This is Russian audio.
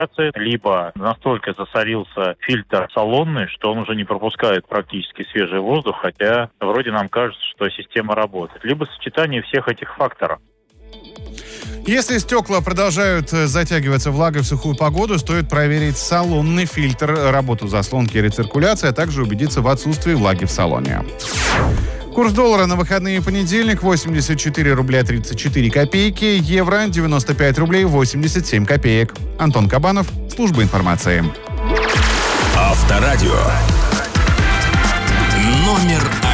либо настолько засорился фильтр салонный, что он уже не пропускает практически свежий воздух, хотя вроде нам кажется, что система работает. Либо сочетание всех этих факторов. Если стекла продолжают затягиваться влагой в сухую погоду, стоит проверить салонный фильтр, работу заслонки и рециркуляции, а также убедиться в отсутствии влаги в салоне. Курс доллара на выходные и понедельник: 84 рубля 34 копейки, евро 95 рублей 87 копеек. Антон Кабанов, служба информации. Авторадио. Номер 1.